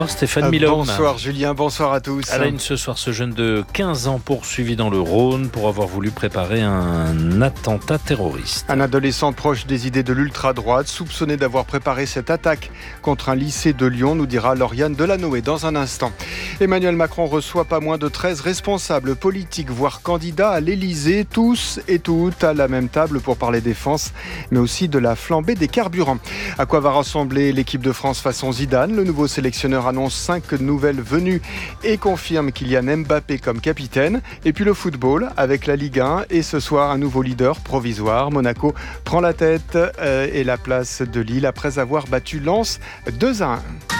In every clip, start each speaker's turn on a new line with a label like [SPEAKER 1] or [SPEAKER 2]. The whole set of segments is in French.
[SPEAKER 1] Stéphane Milhomme.
[SPEAKER 2] Bonsoir Julien, bonsoir à tous.
[SPEAKER 1] À la une ce soir, ce jeune de 15 ans poursuivi dans le Rhône pour avoir voulu préparer un attentat terroriste.
[SPEAKER 2] Un adolescent proche des idées de l'ultra-droite, soupçonné d'avoir préparé cette attaque contre un lycée de Lyon, nous dira Lauriane Delanoë dans un instant. Emmanuel Macron reçoit pas moins de 13 responsables politiques, voire candidats à l'Elysée, tous et toutes à la même table pour parler défense, mais aussi de la flambée des carburants. À quoi va ressembler l'équipe de France façon Zidane? Le nouveau sélectionneur annonce 5 nouvelles venues et confirme Kylian Mbappé comme capitaine. Et puis le football avec la Ligue 1 et ce soir un nouveau leader provisoire. Monaco prend la tête et la place de Lille après avoir battu Lens 2-1.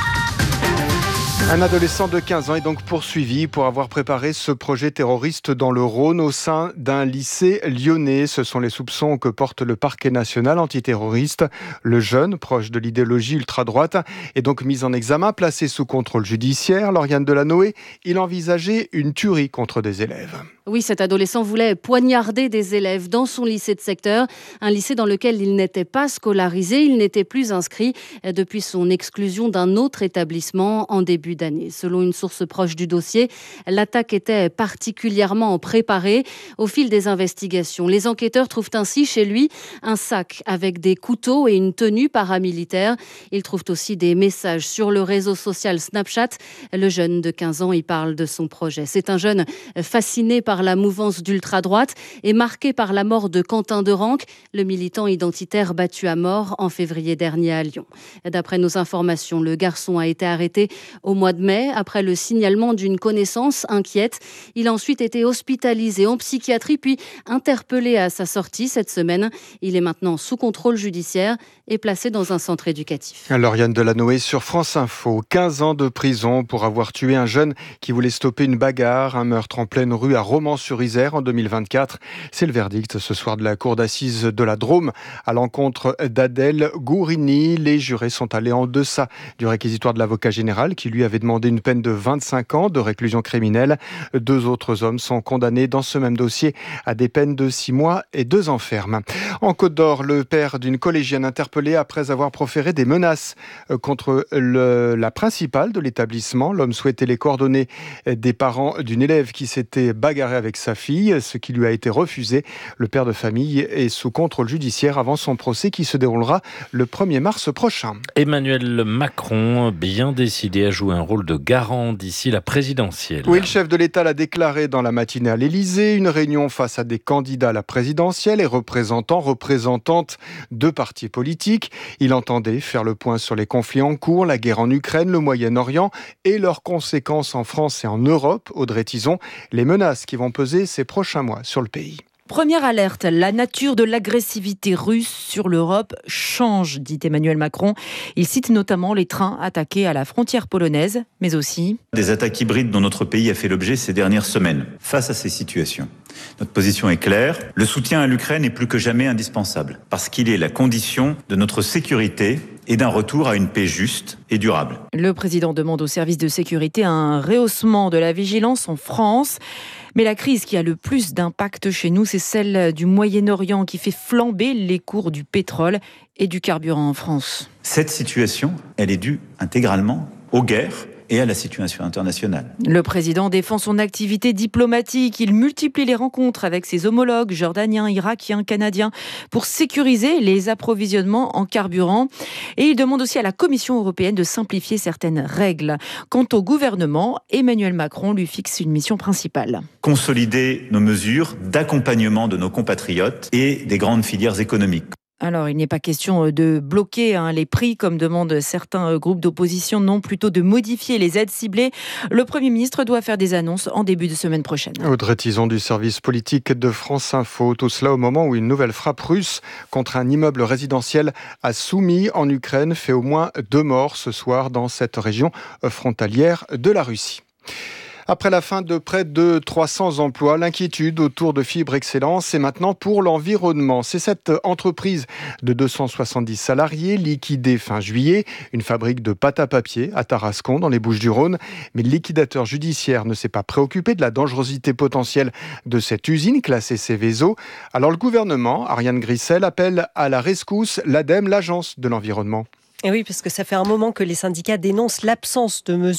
[SPEAKER 2] Un adolescent de 15 ans est donc poursuivi pour avoir préparé ce projet terroriste dans le Rhône au sein d'un lycée lyonnais. Ce sont les soupçons que porte le parquet national antiterroriste. Le jeune, proche de l'idéologie ultra-droite, est donc mis en examen, placé sous contrôle judiciaire. Lauriane Delanoë, il envisageait une tuerie contre des élèves.
[SPEAKER 3] Oui, cet adolescent voulait poignarder des élèves dans son lycée de secteur, un lycée dans lequel il n'était pas scolarisé, il n'était plus inscrit depuis son exclusion d'un autre établissement en début d'année. Selon une source proche du dossier, l'attaque était particulièrement préparée au fil des investigations. Les enquêteurs trouvent ainsi chez lui un sac avec des couteaux et une tenue paramilitaire. Ils trouvent aussi des messages sur le réseau social Snapchat. Le jeune de 15 ans y parle de son projet. C'est un jeune fasciné par la mouvance d'ultra-droite et marqué par la mort de Quentin Derenque, le militant identitaire battu à mort en février dernier à Lyon. D'après nos informations, le garçon a été arrêté au mois de mai après le signalement d'une connaissance inquiète. Il a ensuite été hospitalisé en psychiatrie puis interpellé à sa sortie cette semaine. Il est maintenant sous contrôle judiciaire et placé dans un centre éducatif.
[SPEAKER 2] Lauriane Delanoë sur France Info. 15 ans de prison pour avoir tué un jeune qui voulait stopper une bagarre, un meurtre en pleine rue à Romans-sur-Isère en 2024. C'est le verdict ce soir de la cour d'assises de la Drôme à l'encontre d'Adèle Gourini. Les jurés sont allés en deçà du réquisitoire de l'avocat général qui lui avait demandé une peine de 25 ans de réclusion criminelle. 2 autres hommes sont condamnés dans ce même dossier à des peines de 6 mois et 2 ans ferme. En Côte d'Or, le père d'une collégienne interpellée après avoir proféré des menaces contre la principale de l'établissement. L'homme souhaitait les coordonnées des parents d'une élève qui s'était bagarrée avec sa fille, ce qui lui a été refusé. Le père de famille est sous contrôle judiciaire avant son procès qui se déroulera le 1er mars prochain.
[SPEAKER 1] Emmanuel Macron, bien décidé à jouer un rôle de garant d'ici la présidentielle.
[SPEAKER 2] Oui, le chef de l'État l'a déclaré dans la matinée à l'Élysée. Une réunion face à des candidats à la présidentielle et représentantes de partis politiques. Il entendait faire le point sur les conflits en cours, la guerre en Ukraine, le Moyen-Orient et leurs conséquences en France et en Europe. Audrey Tizon, les menaces qui vont peser ces prochains mois sur le pays.
[SPEAKER 4] Première alerte, la nature de l'agressivité russe sur l'Europe change, dit Emmanuel Macron. Il cite notamment les trains attaqués à la frontière polonaise, mais aussi
[SPEAKER 5] des attaques hybrides dont notre pays a fait l'objet ces dernières semaines. Face à ces situations, notre position est claire. Le soutien à l'Ukraine est plus que jamais indispensable, parce qu'il est la condition de notre sécurité et d'un retour à une paix juste et durable.
[SPEAKER 4] Le président demande aux services de sécurité un rehaussement de la vigilance en France. Mais la crise qui a le plus d'impact chez nous, c'est celle du Moyen-Orient qui fait flamber les cours du pétrole et du carburant en France.
[SPEAKER 5] Cette situation, elle est due intégralement aux guerres et à la situation internationale.
[SPEAKER 4] Le président défend son activité diplomatique. Il multiplie les rencontres avec ses homologues jordaniens, irakiens, canadiens pour sécuriser les approvisionnements en carburant. Et il demande aussi à la Commission européenne de simplifier certaines règles. Quant au gouvernement, Emmanuel Macron lui fixe une mission principale.
[SPEAKER 5] Consolider nos mesures d'accompagnement de nos compatriotes et des grandes filières économiques.
[SPEAKER 4] Alors, il n'est pas question de bloquer les prix, comme demandent certains groupes d'opposition, non, plutôt de modifier les aides ciblées. Le Premier ministre doit faire des annonces en début de semaine prochaine.
[SPEAKER 2] Audrey Tizon du service politique de France Info. Tout cela au moment où une nouvelle frappe russe contre un immeuble résidentiel à Soumy en Ukraine fait au moins 2 morts ce soir dans cette région frontalière de la Russie. Après la fin de près de 300 emplois, l'inquiétude autour de Fibre Excellence est maintenant pour l'environnement. C'est cette entreprise de 270 salariés liquidée fin juillet, une fabrique de pâte à papier à Tarascon dans les Bouches-du-Rhône. Mais le liquidateur judiciaire ne s'est pas préoccupé de la dangerosité potentielle de cette usine classée Seveso. Alors le gouvernement, Ariane Grissel, appelle à la rescousse l'ADEME, l'agence de l'environnement.
[SPEAKER 6] Et oui, parce que ça fait un moment que les syndicats dénoncent l'absence de mesures